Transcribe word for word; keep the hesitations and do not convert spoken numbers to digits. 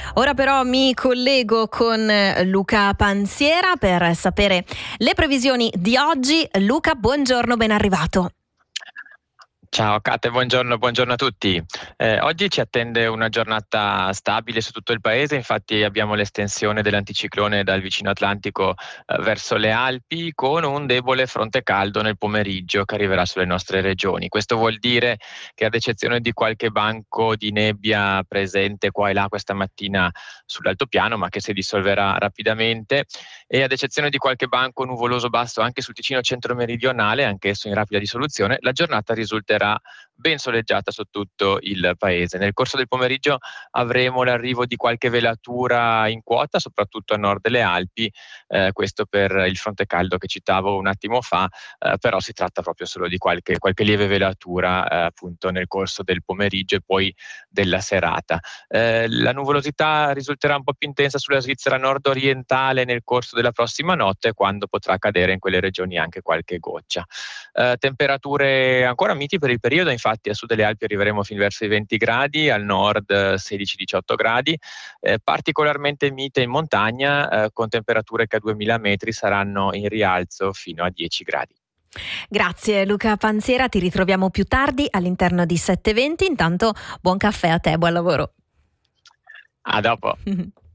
Ora però mi collego con Luca Panziera per sapere le previsioni di oggi. Luca, buongiorno, ben arrivato. Ciao Kate, buongiorno, buongiorno a tutti. Eh, oggi ci attende una giornata stabile su tutto il paese, infatti abbiamo l'estensione dell'anticiclone dal vicino Atlantico eh, verso le Alpi con un debole fronte caldo nel pomeriggio che arriverà sulle nostre regioni. Questo vuol dire che ad eccezione di qualche banco di nebbia presente qua e là questa mattina sull'altopiano, ma che si dissolverà rapidamente, e ad eccezione di qualche banco nuvoloso basso anche sul Ticino centro-meridionale, anch'esso in rapida dissoluzione, la giornata risulterà ben soleggiata su tutto il paese. Nel corso del pomeriggio avremo l'arrivo di qualche velatura in quota, soprattutto a nord delle Alpi, eh, questo per il fronte caldo che citavo un attimo fa, eh, però si tratta proprio solo di qualche, qualche lieve velatura eh, appunto nel corso del pomeriggio e poi della serata. Eh, la nuvolosità risulterà un po' più intensa sulla Svizzera nord-orientale nel corso della prossima notte, quando potrà cadere in quelle regioni anche qualche goccia. Eh, temperature ancora miti per il periodo, infatti a sud delle Alpi arriveremo fin verso i venti gradi, al nord sedici diciotto gradi, eh, particolarmente mite in montagna, eh, con temperature che a duemila metri saranno in rialzo fino a dieci gradi. Grazie Luca Panziera, ti ritroviamo più tardi all'interno di sette e venti. Intanto buon caffè a te, buon lavoro. A dopo.